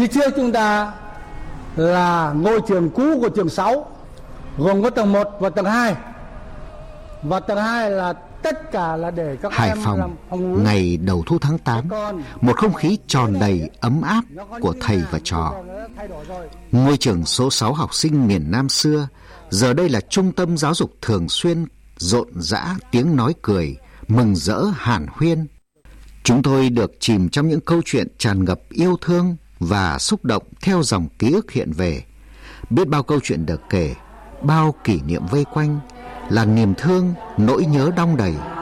Phía trước chúng ta là ngôi trường cũ của trường 6, gồm có tầng 1 và tầng 2. Và tầng 2 là tất cả là để các Hải em Phòng, làm phòng ngủ. ngày đầu thu tháng 8, một không khí tròn đầy ấm áp của thầy và trò. Ngôi trường số 6 học sinh miền Nam xưa, giờ đây là trung tâm giáo dục thường xuyên, rộn rã tiếng nói cười, mừng rỡ hàn huyên. Chúng tôi được chìm trong những câu chuyện tràn ngập yêu thương và xúc động theo dòng ký ức hiện về. Biết bao câu chuyện được kể, bao kỷ niệm vây quanh, là niềm thương, nỗi nhớ đong đầy.